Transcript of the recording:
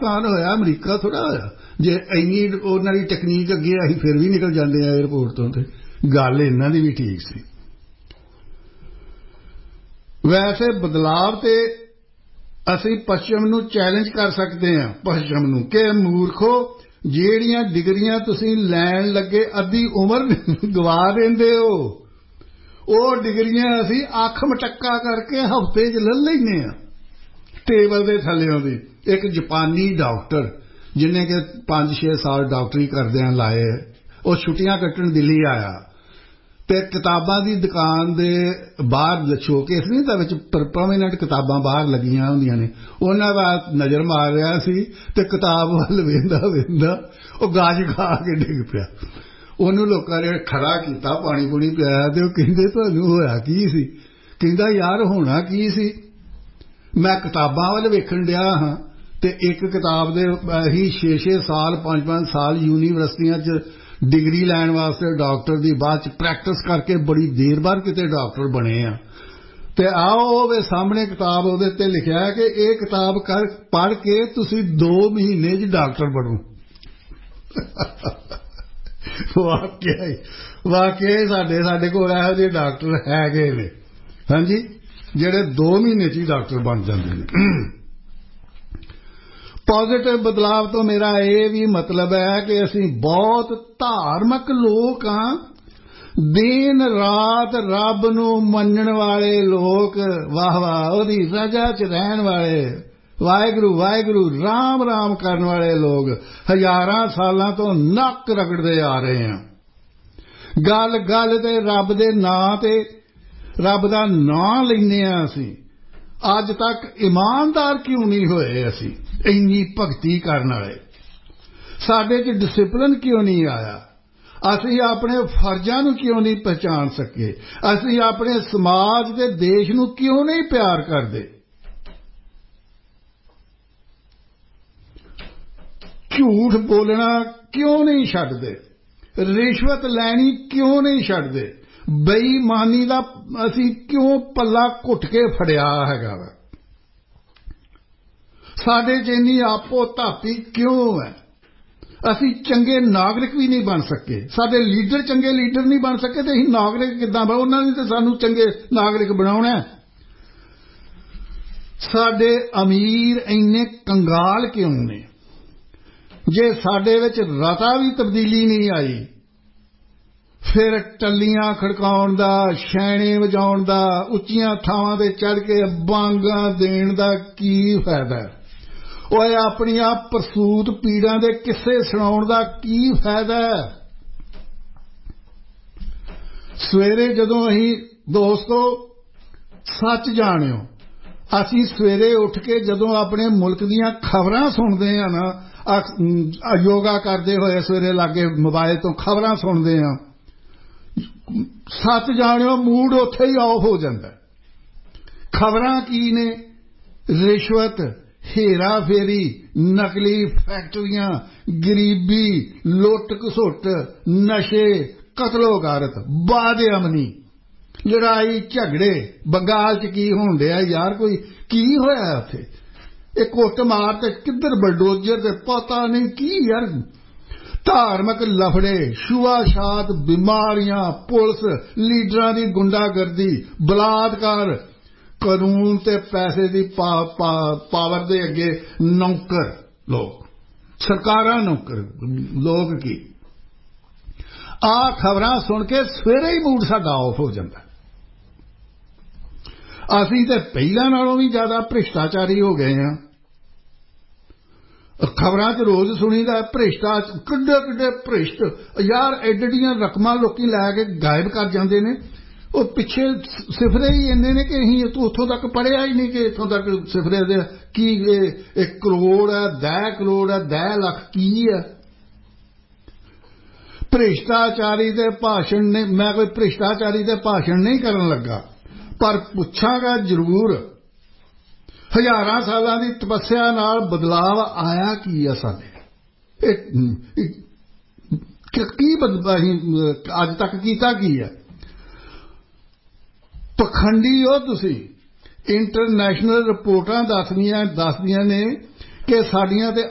पाकिस्तान होया, अमरीका थोड़ा होया। जे इन्नी उन्हां दी टैक्नीक अगे असीं फिर भी निकल जांदे आ एयरपोर्ट तो, गल इन्हां दी भी ठीक सी। वैसे बदलाव ते असीं पश्चिम नूं चैलेंज कर सकते हैं, पश्चिम नूं कि मूर्खो ਜਿਹੜੀਆਂ ਡਿਗਰੀਆਂ ਤੁਸੀਂ ਲੈਣ ਲੱਗੇ ਅੱਧੀ ਉਮਰ ਗਵਾ ਦਿੰਦੇ ਹੋ, ਉਹ ਡਿਗਰੀਆਂ ਅਸੀਂ ਅੱਖ ਮਟੱਕਾ ਕਰਕੇ ਹਫ਼ਤੇ 'ਚ ਲੈ ਲੈਂਦੇ ਹਾਂ ਟੇਬਲ ਦੇ ਥੱਲਿਓਂ ਦੀ। ਇੱਕ ਜਾਪਾਨੀ ਡਾਕਟਰ ਜਿਹਨੇ ਕਿ 5-6 ਸਾਲ ਡਾਕਟਰੀ ਕਰਦਿਆਂ ਲਾਏ, ਉਹ ਛੁੱਟੀਆਂ ਕੱਟਣ ਦਿੱਲੀ ਆਇਆ ਤੇ ਕਿਤਾਬਾਂ ਦੀ ਦੁਕਾਨ ਦੇ ਬਾਹਰ ਸ਼ੋਕੇਸ ਨਹੀਂ ਤਾਂ ਵਿੱਚ ਪਰਮਾਨੈਂਟ ਕਿਤਾਬਾਂ ਬਾਹਰ ਲੱਗੀਆਂ ਹੁੰਦੀਆਂ ਨੇ, ਉਹਨਾਂ ਦਾ ਨਜ਼ਰ ਮਾਰ ਰਿਹਾ ਸੀ ਤੇ ਕਿਤਾਬ ਵੱਲ ਵੇਂਦਾ ਉਹ ਗਾਜ ਖਾ ਕੇ ਡਿੱਗ ਪਿਆ। ਉਹਨੂੰ ਲੋਕਾਂ ਨੇ ਖੜਾ ਕੀਤਾ, ਪਾਣੀ ਪੂਣੀ ਪਿਆਇਆ ਤੇ ਉਹ ਕਹਿੰਦੇ ਤੁਹਾਨੂੰ ਹੋਇਆ ਕੀ ਸੀ? ਕਹਿੰਦਾ ਯਾਰ ਹੋਣਾ ਕੀ ਸੀ, ਮੈਂ ਕਿਤਾਬਾਂ ਵੱਲ ਵੇਖਣ ਡਿਆ ਹਾਂ ਤੇ ਇੱਕ ਕਿਤਾਬ ਦੇ ਅਸੀਂ 6-6 ਸਾਲ 5-5 ਸਾਲ ਯੂਨੀਵਰਸਿਟੀਆਂ 'ਚ डिग्री लैन वास्ते डॉक्टर की बाद प्रैक्टिस करके बड़ी देर बाद किते डॉक्टर बने आ ते आओ वे सामने किताब उहदे ते लिखिया है कि ये किताब पढ़ के तुसी 2 महीने च डॉक्टर बनो। वाकई साडे कोल इहो जिहे डॉक्टर हैगे ने, हाँ जी, जिहड़े 2 महीने च ही डॉक्टर बन जांदे ने। पॉजिटिव बदलाव तो मेरा ये भी मतलब है कि असीं बहुत धार्मिक लोग हाँ, दिन रात रब नूं मनण वाले लोग, वाह वाह ओदी रजा च रहण वाले, वाहिगुरू वाहिगुरू राम राम करन वाले लोग हज़ारां सालां तो नक रगड़दे आ रहे हैं। गल गल ते रब दे नां ते रब दा नां लैंदे आ असीं। अज तक ईमानदार क्यों नहीं होए असीं? इन्नी भगती करने वाले साडे च डिसिपलिन क्यों नहीं आया? असीं अपने फर्जां नूं क्यों नहीं पहचान सके? असीं अपने समाज ते देश नूं क्यों नहीं प्यार करदे? झूठ बोलना क्यों नहीं छड्डदे? रिश्वत लैनी क्यों नहीं छड्डदे? बेईमानी दा असीं क्यों पल्ला घुट के फड़िया हैगा वा? साडे च इन्नी आपो धापी क्यों है? असीं चंगे नागरिक भी नहीं बन सके, साडे लीडर चंगे लीडर नहीं बन सके, तो असीं नागरिक किद्दां बन? उन्हां ने तो सानूं चंगे नागरिक बनाउणा है। साडे अमीर इन्ने कंगाल क्यों ने? जे साडे विच रता भी तब्दीली नहीं आई, फिर टल्लियां खड़काउण दा, छैणे वजाउण दा, उच्चियां थावां ते चढ़ के बांगां देण दा की फायदा? ओए अपनियां परसूत पीड़ां दे किस्से सुणाउण दा की फायदा? सवेरे जदों असीं दोस्तों सच जाणिओ, असीं सवेरे उठ के जदों अपने मुल्क दीयां खबरां सुणदे हां ना, योगा करदे होए सवेरे लागे मोबाइल तो खबरां सुणदे हां, सच जाणिओ मूड उत्थे ही ऑफ हो जांदा। खबरां की ने? रिश्वत, हेरा फेरी, नकली फैक्ट्रियां, गरीबी, लुट घसुट, नशे, कतलो गारत, बादे अमनी, लड़ाई झगड़े। बंगाल च की होण डिया यार? कोई की होया उत्थे? एक कुट मार ते किधर बलडोजर ते पता नहीं की यार। धार्मिक लफड़े, छुआछात, बीमारियां, पुलिस, लीडरां दी गुंडागर्दी, बलात्कार, कानून ते पैसे दी पावर दे अगे नौकर लोग, सरकारां नौकर लोग की। आ खबरां सुन के सवेरे ही मूड साडा ऑफ हो जाता। असीं ते पहलां नालों भी ज्यादा भ्रिष्टाचारी हो गए हैं। खबरां च रोज सुनीदा भ्रिष्टाचार, किड्डे किड्डे भ्रिष्ट यार, एडियां रकमां लोकी लैके गायब कर जांदे ने। ਉਹ ਪਿੱਛੇ ਸਿਫਰੇ ਹੀ ਇੰਨੇ ਨੇ ਕਿ ਅਸੀਂ ਉੱਥੋਂ ਤੱਕ ਪੜ੍ਹਿਆ ਹੀ ਨਹੀਂ ਕਿ ਇੱਥੋਂ ਤੱਕ ਸਿਫਰੇ ਦੇ ਕੀ 1 ਕਰੋੜ ਹੈ, 10 ਕਰੋੜ ਹੈ, 10 ਲੱਖ ਕੀ ਹੈ? ਭ੍ਰਿਸ਼ਟਾਚਾਰੀ ਦੇ ਭਾਸ਼ਣ ਨੇ, ਮੈਂ ਕੋਈ ਭ੍ਰਿਸ਼ਟਾਚਾਰੀ ਦੇ ਭਾਸ਼ਣ ਨਹੀਂ ਕਰਨ ਲੱਗਾ, ਪਰ ਪੁੱਛਾਂਗਾ ਜ਼ਰੂਰ ਹਜ਼ਾਰਾਂ ਸਾਲਾਂ ਦੀ ਤਪੱਸਿਆ ਨਾਲ ਬਦਲਾਵ ਆਇਆ ਕੀ ਹੈ ਸਾਡੇ? ਕੀ ਅਸੀਂ ਅੱਜ ਤੱਕ ਕੀਤਾ ਕੀ ਹੈ? पखंडी हो तुसी। इंटरनेशनल रिपोर्टां दसदियां ने कि साडियां ते